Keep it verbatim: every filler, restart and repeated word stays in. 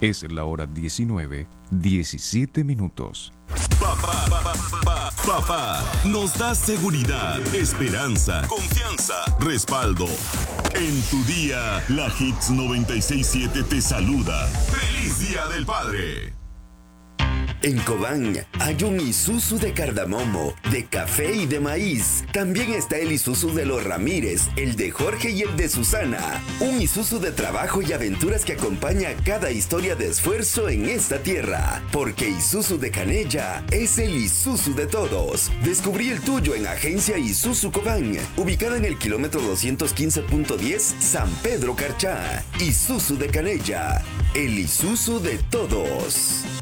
Es la hora diecinueve, diecisiete minutos. Papá, papá, papá, papá, nos da seguridad, esperanza, confianza, respaldo. En tu día, la Hits noventa y seis punto siete te saluda. ¡Feliz Día del Padre! En Cobán hay un Isuzu de cardamomo, de café y de maíz. También está el Isuzu de los Ramírez, el de Jorge y el de Susana. Un Isuzu de trabajo y aventuras que acompaña cada historia de esfuerzo en esta tierra. Porque Isuzu de Canella es el Isuzu de todos. Descubrí el tuyo en Agencia Isuzu Cobán, ubicada en el kilómetro doscientos quince punto diez, San Pedro Carchá. Isuzu de Canella, el Isuzu de todos.